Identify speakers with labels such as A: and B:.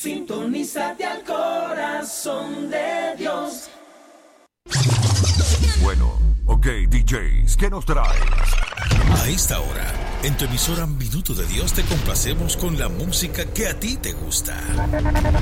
A: Sintonízate al corazón de Dios.
B: Bueno, ok, DJs, ¿qué nos traes?
C: A esta hora, en tu emisora Minuto de Dios te complacemos con la música que a ti te gusta.